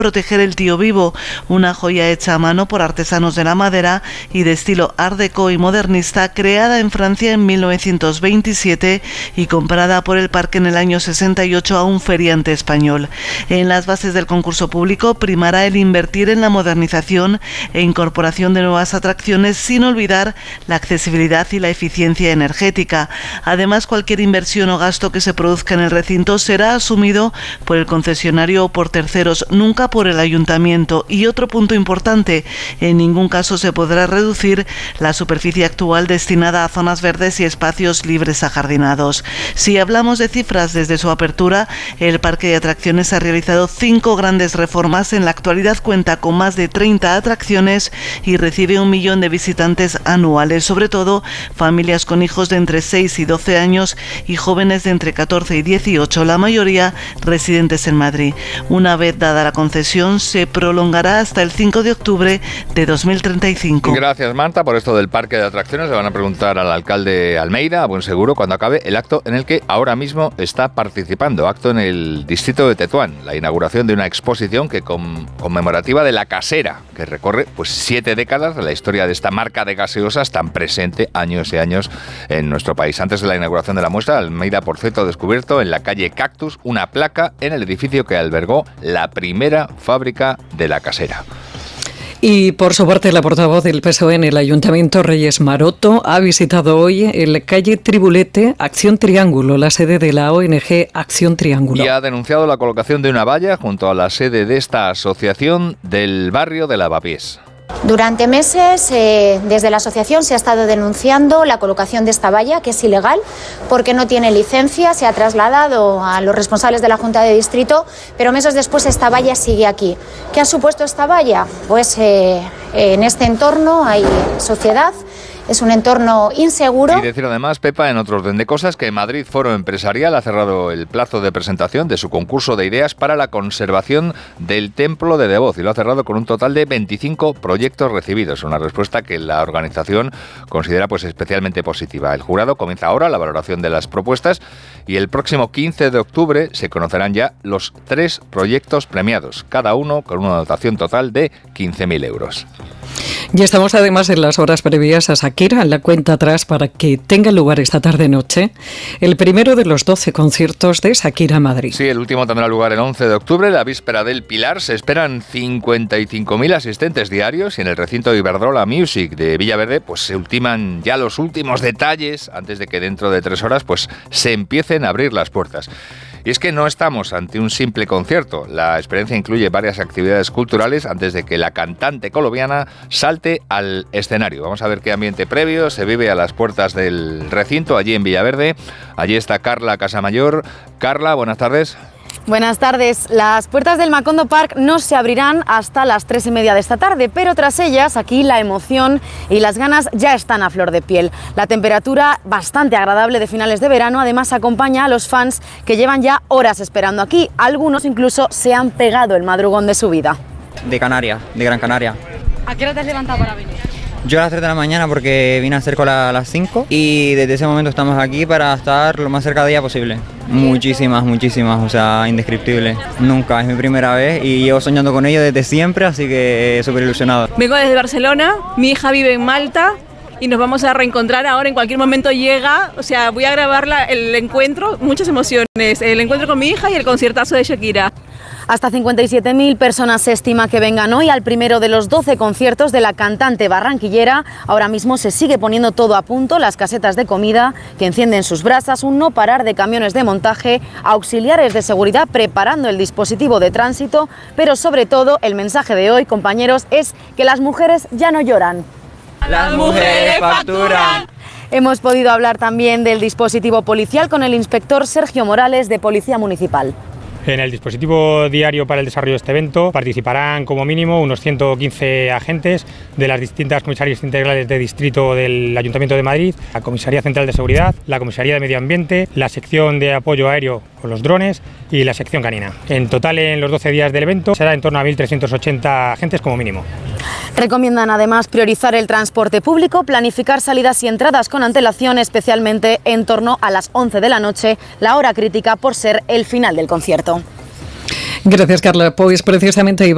proteger el Tío Vivo, una joya hecha a mano por artesanos de la madera y de estilo art déco y modernista, creada en Francia en 1927 y comprada por el parque en el año 68 a un feriante español. En las bases del concurso público primará el invertir en la modernización e incorporación de nuevas atracciones, sin olvidar la accesibilidad y la eficiencia energética. Además, cualquier inversión o gasto que se produzca en el recinto será asumido por el concesionario o por terceros, nunca por el ayuntamiento. Y otro punto importante, en ningún caso se podrá reducir la superficie actual destinada a zonas verdes y espacios libres ajardinados. Si hablamos de cifras, desde su apertura, el parque de atracciones ha realizado 5 grandes reformas. En la actualidad cuenta con más de 30 atracciones y recibe 1 millón de visitantes anuales, sobre todo familias con hijos de entre 6 y 12 años y jóvenes de entre 14 y 18, la mayoría residentes en Madrid. Una vez dada la concesión, se prolongará hasta el 5 de octubre de 2035. Gracias, Marta, por esto del parque de atracciones. Le van a preguntar al alcalde Almeida, a buen seguro, cuando acabe el acto en el que ahora mismo está participando, acto en el distrito de Tetuán, la inauguración de una exposición que conmemorativa de La Casera, que recorre 7 décadas de la historia de esta marca de gaseosas tan presente años y años en nuestro país. Antes de la inauguración de la muestra, Almeida, por cierto, ha descubierto en la calle Cactus una placa en el edificio que albergó la primera fábrica de La Casera. Y por su parte, la portavoz del PSOE en el Ayuntamiento, Reyes Maroto, ha visitado hoy en la calle Tribulete Acción Triángulo, la sede de la ONG Acción Triángulo. Y ha denunciado la colocación de una valla junto a la sede de esta asociación del barrio de Lavapiés. Durante meses, desde la asociación se ha estado denunciando la colocación de esta valla, que es ilegal, porque no tiene licencia. Se ha trasladado a los responsables de la Junta de Distrito, pero meses después esta valla sigue aquí. ¿Qué ha supuesto esta valla? Pues en este entorno hay sociedad. Es un entorno inseguro. Y decir además, Pepa, en otro orden de cosas, que Madrid Foro Empresarial ha cerrado el plazo de presentación de su concurso de ideas para la conservación del Templo de Devoz, y lo ha cerrado con un total de 25 proyectos recibidos, una respuesta que la organización considera especialmente positiva. El jurado comienza ahora la valoración de las propuestas y el próximo 15 de octubre se conocerán ya los 3 proyectos premiados, cada uno con una dotación total de 15.000 euros. Y estamos además en las horas previas a Shakira, en la cuenta atrás para que tenga lugar esta tarde-noche el primero de los 12 conciertos de Shakira Madrid. Sí, el último tendrá lugar el 11 de octubre, la víspera del Pilar. Se esperan 55.000 asistentes diarios y en el recinto Iberdrola Music de Villaverde se ultiman ya los últimos detalles antes de que dentro de 3 horas se empiecen a abrir las puertas. Y es que no estamos ante un simple concierto. La experiencia incluye varias actividades culturales antes de que la cantante colombiana salte al escenario. Vamos a ver qué ambiente previo se vive a las puertas del recinto, allí en Villaverde. Allí está Carla Casamayor. Carla, buenas tardes. Buenas tardes. Las puertas del Macondo Park no se abrirán hasta las 3:30 de esta tarde, pero tras ellas aquí la emoción y las ganas ya están a flor de piel. La temperatura bastante agradable de finales de verano además acompaña a los fans que llevan ya horas esperando aquí. Algunos incluso se han pegado el madrugón de su vida. De Canarias, de Gran Canaria. ¿A qué hora te has levantado para venir? Yo a las 3 de la mañana porque vine a hacer cola a las 5 y desde ese momento estamos aquí para estar lo más cerca de ella posible. Muchísimas, o sea, indescriptible. Nunca, es mi primera vez y llevo soñando con ella desde siempre, así que súper ilusionado. Vengo desde Barcelona, mi hija vive en Malta y nos vamos a reencontrar ahora, en cualquier momento llega, o sea, voy a grabar el encuentro, muchas emociones, el encuentro con mi hija y el conciertazo de Shakira. Hasta 57.000 personas se estima que vengan hoy al primero de los 12 conciertos de la cantante barranquillera. Ahora mismo se sigue poniendo todo a punto, las casetas de comida que encienden sus brasas, un no parar de camiones de montaje, auxiliares de seguridad preparando el dispositivo de tránsito, pero sobre todo el mensaje de hoy, compañeros, es que las mujeres ya no lloran. Las mujeres facturan. Hemos podido hablar también del dispositivo policial con el inspector Sergio Morales de Policía Municipal. En el dispositivo diario para el desarrollo de este evento participarán como mínimo unos 115 agentes de las distintas comisarías integrales de distrito del Ayuntamiento de Madrid, la Comisaría Central de Seguridad, la Comisaría de Medio Ambiente, la sección de apoyo aéreo con los drones y la sección canina. En total, en los 12 días del evento será en torno a 1.380 agentes como mínimo. Recomiendan además priorizar el transporte público, planificar salidas y entradas con antelación, especialmente en torno a las 11 de la noche, la hora crítica por ser el final del concierto. Gracias, Carla. Pues precisamente